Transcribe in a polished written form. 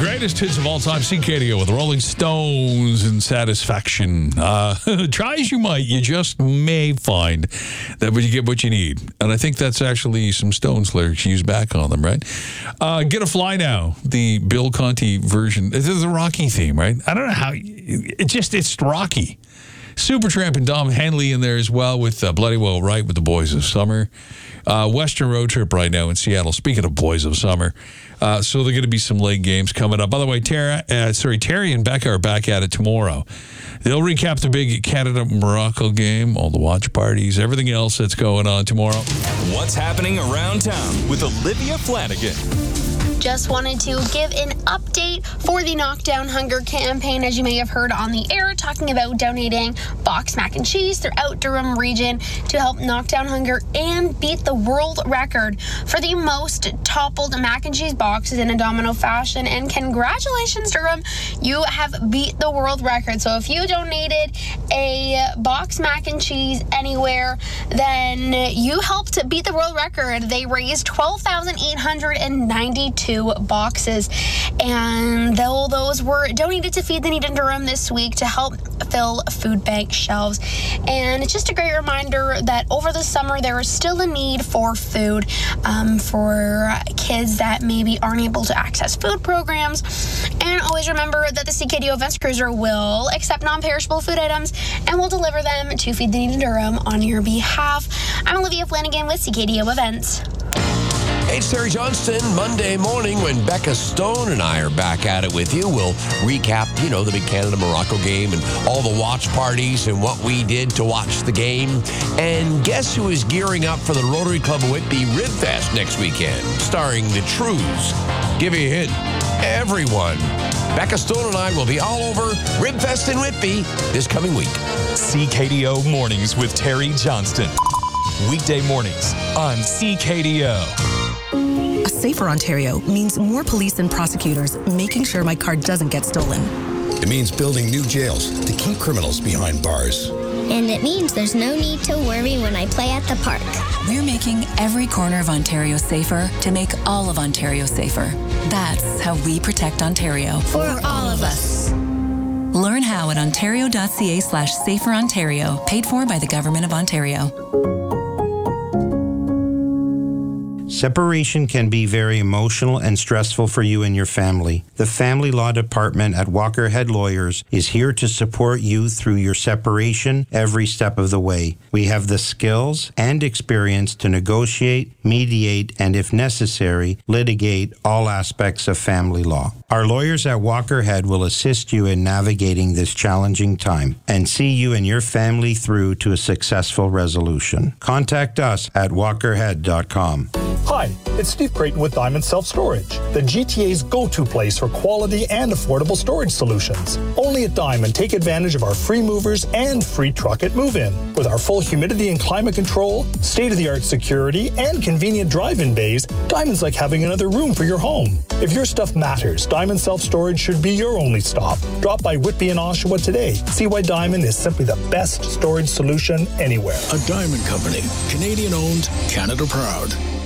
greatest hits of all time, CKDO with Rolling Stones and Satisfaction. Try as you might, you just may find that you get what you need. And I think that's actually some Stones lyrics used back on them, right? Get a Fly Now, the Bill Conti version. This is a Rocky theme, right? I don't know how, it's Rocky. Supertramp and Dom Henley in there as well with Bloody Well Right with the Boys of Summer. Western Road Trip right now in Seattle. Speaking of Boys of Summer. So there are going to be some late games coming up. By the way, Terry and Becca are back at it tomorrow. They'll recap the big Canada-Morocco game, all the watch parties, everything else that's going on tomorrow. What's happening around town with Olivia Flanagan. Just wanted to give an update for the Knockdown Hunger campaign. As you may have heard on the air, talking about donating boxed mac and cheese throughout Durham region to help knock down hunger and beat the world record for the most toppled mac and cheese boxes in a domino fashion. And congratulations, Durham, you have beat the world record. So if you donated a boxed mac and cheese anywhere, then you helped beat the world record. They raised 12,892 boxes, and those were donated to Feed the Need in Durham this week to help fill food bank shelves. And it's just a great reminder that over the summer there is still a need for food for kids that maybe aren't able to access food programs. And always remember that the CKDO Events Cruiser will accept non-perishable food items and will deliver them to Feed the Need in Durham on your behalf. I'm Olivia Flanagan with CKDO Events. Hey, it's Terry Johnston. Monday morning when Becca Stone and I are back at it with you, we'll recap, the big Canada-Morocco game and all the watch parties and what we did to watch the game. And guess who is gearing up for the Rotary Club of Whitby Rib Fest next weekend, starring the Trues. Give you a hint. Everyone. Becca Stone and I will be all over Rib Fest in Whitby this coming week. CKDO Mornings with Terry Johnston. Weekday mornings on CKDO. A safer Ontario means more police and prosecutors making sure my car doesn't get stolen. It means building new jails to keep criminals behind bars. And it means there's no need to worry when I play at the park. We're making every corner of Ontario safer to make all of Ontario safer. That's how we protect Ontario. For all of us. Learn how at ontario.ca/saferontario, paid for by the Government of Ontario. Separation can be very emotional and stressful for you and your family. The Family Law Department at Walker Head Lawyers is here to support you through your separation every step of the way. We have the skills and experience to negotiate, mediate, and if necessary, litigate all aspects of family law. Our lawyers at Walker Head will assist you in navigating this challenging time and see you and your family through to a successful resolution. Contact us at walkerhead.com. Hi, it's Steve Creighton with Diamond Self Storage, the GTA's go-to place for quality and affordable storage solutions. Only at Diamond, take advantage of our free movers and free truck at move-in. With our full humidity and climate control, state-of-the-art security, and convenient drive-in bays, Diamond's like having another room for your home. If your stuff matters, Diamond Self Storage should be your only stop. Drop by Whitby and Oshawa today. See why Diamond is simply the best storage solution anywhere. A Diamond Company, Canadian-owned, Canada-proud.